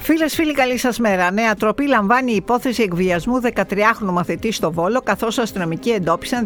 Φίλες, φίλοι, καλή σας μέρα. Νέα τροπή λαμβάνει η υπόθεση εκβιασμού 13χρονου μαθητή στο Βόλο, καθώς αστυνομικοί εντόπισαν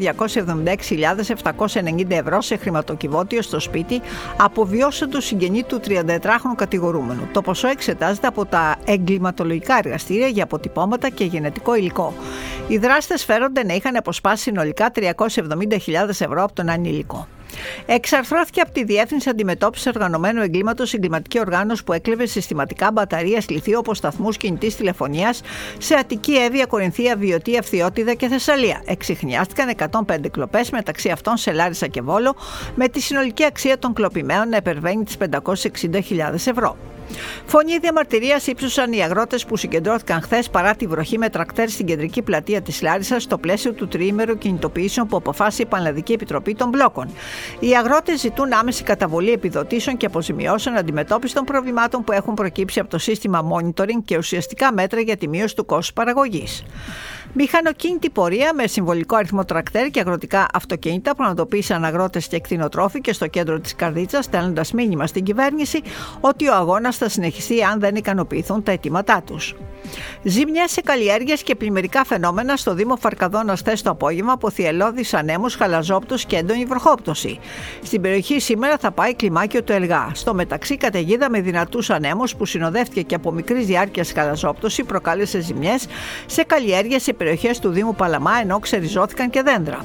276.790 ευρώ σε χρηματοκιβώτιο στο σπίτι αποβιώσαντος συγγενή του 34χρονου κατηγορούμενου. Το ποσό εξετάζεται από τα εγκληματολογικά εργαστήρια για αποτυπώματα και γενετικό υλικό. Οι δράστες φέρονται να είχαν αποσπάσει συνολικά 370.000 ευρώ από τον ανήλικο. Εξαρθρώθηκε από τη Διεύθυνση Αντιμετώπισης Οργανωμένου Εγκλήματος εγκληματική οργάνωση που έκλεβε συστηματικά μπαταρίες λιθίου από σταθμούς κινητής τηλεφωνίας σε Αττική, Εύβοια, Κορινθία, Βιωτή, Αυθιώτιδα και Θεσσαλία. Εξιχνιάστηκαν 105 κλοπές, μεταξύ αυτών σε Λάρισα και Βόλο, με τη συνολική αξία των κλοπημένων να υπερβαίνει τις 560.000 ευρώ. Φωνή διαμαρτυρίας ύψωσαν οι αγρότες που συγκεντρώθηκαν χθες παρά τη βροχή με τρακτέρ στην κεντρική πλατεία της Λάρισσας στο πλαίσιο του τριήμερου κινητοποιήσεων που αποφάσισε η Πανελλαδική Επιτροπή των Μπλόκων. Οι αγρότες ζητούν άμεση καταβολή επιδοτήσεων και αποζημιώσεων, αντιμετώπιση των προβλημάτων που έχουν προκύψει από το σύστημα monitoring και ουσιαστικά μέτρα για τη μείωση του κόστους παραγωγής. Μηχανοκίνητη πορεία με συμβολικό αριθμό τρακτέρ και αγροτικά αυτοκίνητα πραγματοποίησαν αγρότες και κτηνοτρόφοι και στο κέντρο της Καρδίτσας, στέλνοντας μήνυμα στην κυβέρνηση ότι ο αγώνας θα συνεχιστεί αν δεν ικανοποιηθούν τα αιτήματά τους. Ζημιές σε καλλιέργειες και πλημμυρικά φαινόμενα στο Δήμο Φαρκαδόνας χθες το απόγευμα από θυελλώδεις ανέμους, χαλαζόπτωση και έντονη βροχόπτωση. Στην περιοχή σήμερα θα πάει κλιμάκιο του Ελγά. Στο μεταξύ, καταιγίδα με δυνατούς ανέμους που συνοδεύτηκε και από μικρής διάρκειας χαλαζόπτωση προκάλεσε ζημιές σε καλλιέργειες σε περιοχές του Δήμου Παλαμά, ενώ ξεριζώθηκαν και δέντρα.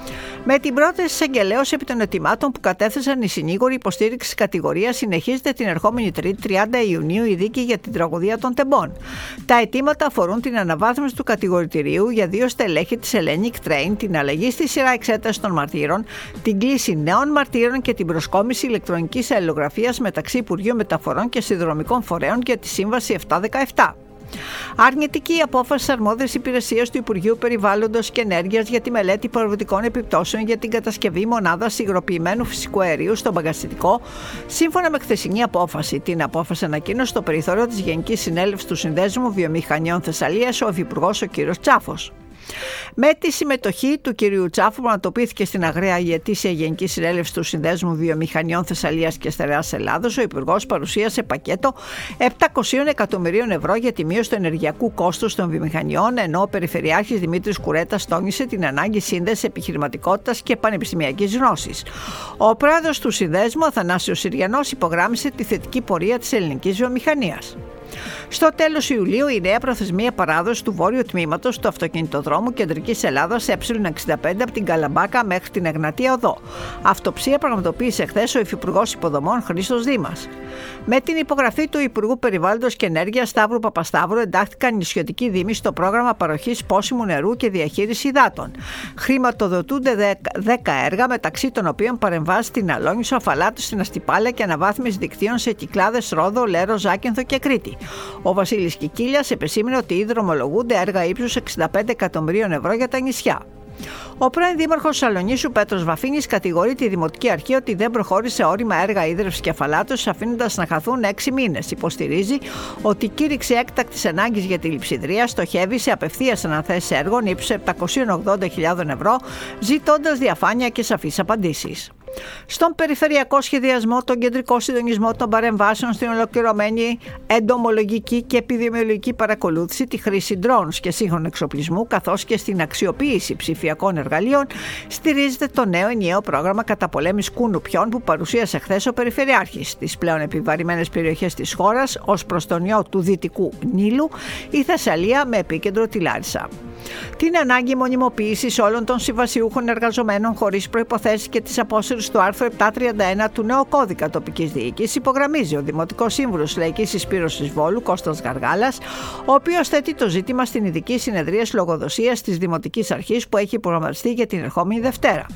Με την πρόταση εισαγγελέως επί των αιτημάτων που κατέθεσαν οι συνήγοροι υποστήριξης κατηγορίας, συνεχίζεται την ερχόμενη Τρίτη 30 Ιουνίου η δίκη για την τραγωδία των Τεμπών. Τα αιτήματα αφορούν την αναβάθμιση του κατηγορητηρίου για 2 στελέχη της Hellenic Train, την αλλαγή στη σειρά εξέταση των μαρτύρων, την κλήση νέων μαρτύρων και την προσκόμιση ηλεκτρονικής αλληλογραφίας μεταξύ Υπουργείου Μεταφορών και Συνδρομικών Φορέων για τη Σύμβαση 717. Αρνητική η απόφαση αρμόδιας υπηρεσίας του Υπουργείου Περιβάλλοντος και Ενέργειας για τη μελέτη προοδευτικών επιπτώσεων για την κατασκευή μονάδας υγροποιημένου φυσικού αερίου στο Μπαγκαστητικό, σύμφωνα με χθεσινή απόφαση. Την απόφαση ανακοίνωσε στο περιθώριο της Γενικής Συνέλευσης του Συνδέσμου Βιομηχανιών Θεσσαλίας ο Υφυπουργός ο κ. Τσάφος. Με τη συμμετοχή του κ. Τσάφου, πραγματοποιήθηκε στην Αγραία η ετήσια Γενική Συνέλευση του Συνδέσμου Βιομηχανιών Θεσσαλίας και Στερεάς Ελλάδος, ο Υπουργός παρουσίασε πακέτο 700 εκατομμυρίων ευρώ για τη μείωση του ενεργειακού κόστους των βιομηχανιών, ενώ ο Περιφερειάρχης Δημήτρης Κουρέτας τόνισε την ανάγκη σύνδεσης επιχειρηματικότητας και πανεπιστημιακής γνώσης. Ο πρόεδρος του Συνδέσμου, Αθανάσιος Συριανός, υπογράμμισε τη θετική πορεία της ελληνικής βιομηχανίας. Στο τέλος Ιουλίου, η νέα προθεσμία παράδοση του βόρειου τμήματος του αυτοκινητοδρόμου Κεντρικής Ελλάδας Ε65 από την Καλαμπάκα μέχρι την Εγνατία Οδό. Αυτοψία πραγματοποίησε χθες ο Υφυπουργός Υποδομών Χρήστος Δήμας. Με την υπογραφή του Υπουργού Περιβάλλοντος και Ενέργειας Σταύρου Παπασταύρου, εντάχθηκαν νησιωτικοί δήμοι στο πρόγραμμα παροχής πόσιμου νερού και διαχείριση υδάτων. Χρηματοδοτούνται 10 έργα, μεταξύ των οποίων παρεμβάσει στην Αλόνισο, Αφαλάτου, στην Αστυπάλαια και αναβάθμιση δικτύων σε Κυκλάδες, Ρόδο, Λέρο, Ζάκυνθο και Κρήτη. Ο Βασίλης Κικίλιας επεσήμενε ότι ήδη δρομολογούνται έργα ύψους 65 εκατομμυρίων ευρώ για τα νησιά. Ο πρώην δήμαρχος Σαλονίσου Πέτρος Βαφίνης κατηγορεί τη Δημοτική Αρχή ότι δεν προχώρησε όρημα έργα ίδρυυσης κεφαλάτωσης, αφήνοντας να χαθούν 6 μήνες. Υποστηρίζει ότι η κήρυξη έκτακτης ανάγκης για τη λειψιδρία στοχεύει σε απευθείας αναθέσεις έργων ύψους 780.000 ευρώ, ζητώντας διαφάνεια και σαφείς απαντήσεις. Στον περιφερειακό σχεδιασμό, τον κεντρικό συντονισμό των παρεμβάσεων, στην ολοκληρωμένη εντομολογική και επιδημιολογική παρακολούθηση, τη χρήση drones και σύγχρονου εξοπλισμού, καθώς και στην αξιοποίηση ψηφιακών εργαλείων, στηρίζεται το νέο ενιαίο πρόγραμμα καταπολέμησης κουνουπιών που παρουσίασε χθες ο Περιφερειάρχης. Στις πλέον επιβαρημένες περιοχές της χώρας, ως προς τον ιό του Δυτικού Νείλου, η Θεσσαλία με επίκεντρο τη Λάρισα. Την ανάγκη μονιμοποίησης όλων των συμβασιούχων εργαζομένων χωρίς προϋποθέσεις και της απόσυρσης του άρθρου 731 του νέου κώδικα τοπικής διοίκησης υπογραμμίζει ο Δημοτικός Σύμβουλος Λαϊκής Συσπήρωσης Βόλου Κώστας Γαργάλας, ο οποίος θέτει το ζήτημα στην ειδική συνεδρίαση λογοδοσίας της Δημοτικής Αρχής που έχει προγραμματιστεί για την ερχόμενη Δευτέρα.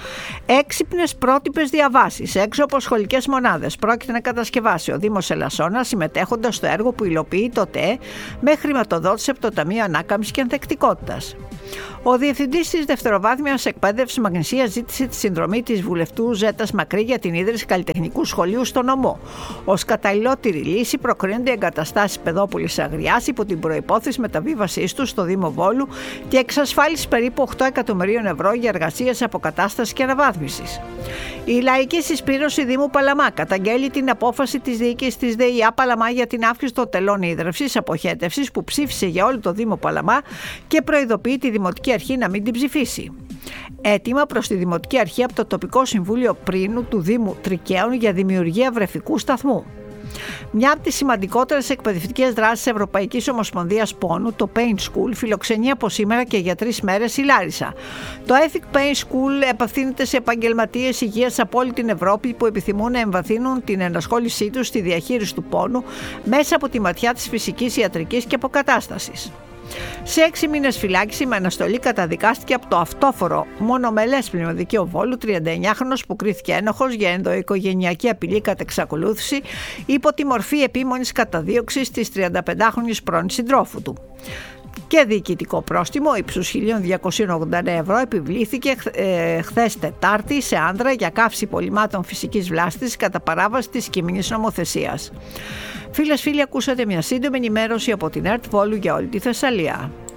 Έξυπνες πρότυπες διαβάσεις έξω από σχολικές μονάδες πρόκειται να κατασκευάσει ο Δήμος Ελασσόνα, συμμετέχοντας στο έργο που υλοποιεί το ΤΕ με χρηματοδότηση από το Ταμείο Ανάκαμψης και Ανθεκτικότητας. Ο διευθυντής της δευτεροβάθμιας εκπαίδευσης Μαγνησίας ζήτησε τη συνδρομή της βουλευτού Ζέτας Μακρύ για την ίδρυση καλλιτεχνικού σχολείου στο νομό. Ως καταλληλότερη λύση προκρίνονται οι εγκαταστάσεις Παιδόπουλης Αγριάς υπό την προϋπόθεση μεταβίβασής τους στο Δήμο Βόλου και εξασφάλιση περίπου 8 εκατομμυρίων ευρώ για εργασίες αποκατάστασης και αναβάθμισης. Η Λαϊκή Συσπήρωση Δήμου Παλαμά καταγγέλει την απόφαση της διοίκησης της ΔΕΙΑ Παλαμά για την αύξηση των τελών ίδρυυσης αποχέτευσης που ψήφισε για όλο το Δήμο Παλαμά και προειδοποιεί τη Δημοτική Αρχή να μην την ψηφίσει. Έτοιμα προς τη Δημοτική Αρχή από το Τοπικό Συμβούλιο Πρίνου του Δήμου Τρικαίων για δημιουργία βρεφικού σταθμού. Μια από τις σημαντικότερες εκπαιδευτικές δράσεις της Ευρωπαϊκής Ομοσπονδίας Πόνου, το Pain School, φιλοξενεί από σήμερα και για 3 μέρες η Λάρισα. Το Ethic Pain School επευθύνεται σε επαγγελματίες υγείας από όλη την Ευρώπη που επιθυμούν να εμβαθύνουν την ενασχόλησή τους στη διαχείριση του πόνου μέσα από τη ματιά της φυσικής ιατρικής και αποκατάστασης. Σε 6 μήνες φυλάκιση με αναστολή καταδικάστηκε από το αυτόφορο μονομελές πλημμυδικείο Βόλου 39χρονος που κρίθηκε ένοχος για ενδοοικογενειακή απειλή κατά εξακολούθηση υπό τη μορφή επίμονης καταδίωξης της 35χρονης πρώην συντρόφου του. Και διοικητικό πρόστιμο ύψους 1.289 ευρώ επιβλήθηκε χθες Τετάρτη σε άνδρα για καύση υπολειμμάτων φυσικής βλάστησης κατά παράβαση της κείμενης νομοθεσίας. Φίλες, φίλοι, ακούσατε μια σύντομη ενημέρωση από την ΕΡΤ Βόλου για όλη τη Θεσσαλία.